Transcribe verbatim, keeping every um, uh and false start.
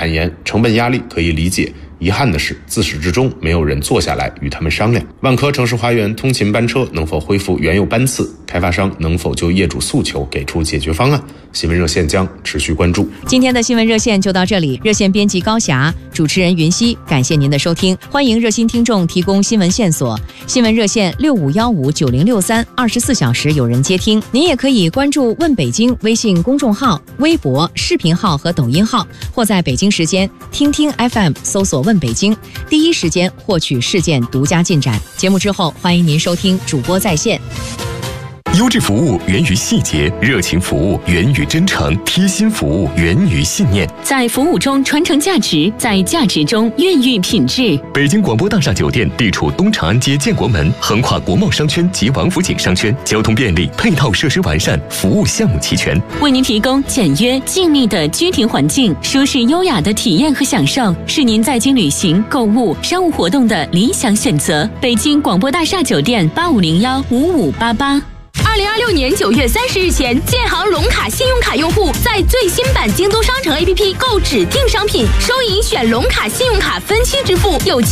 坦言，成本压力可以理解，遗憾的是，自始至终没有人坐下来与他们商量。万科城市花园通勤班车能否恢复原有班次？开发商能否就业主诉求给出解决方案？新闻热线将持续关注。 今天的新闻热线就到这里，热线编辑高霞，主持人云溪，感谢您的收听。欢迎热心听众提供新闻线索，新闻热线六五幺五九零六三，二十四小时有人接听。您也可以关注“问北京”微信公众号、微博、视频号和抖音号，或在北京时间听听 F M 搜索“问北京”，第一时间获取事件独家进展。节目之后，欢迎您收听主播在线。 优质服务源于细节，热情服务源于真诚，贴心服务源于信念。 在服务中传承价值，在价值中孕育品质。 北京广播大厦酒店地处东长安街建国门，横跨国贸商圈及王府井商圈，交通便利，配套设施完善，服务项目齐全， 为您提供简约静谧的居庭环境，舒适优雅的体验和享受，是您在京旅行、购物、商务活动的理想选择。北京广播大厦酒店八五零幺五五八八。 二零二六年九月三十日前，建行龙卡信用卡用户在最新版京东商城 A P P 购指定商品，收银选龙卡信用卡分期支付，有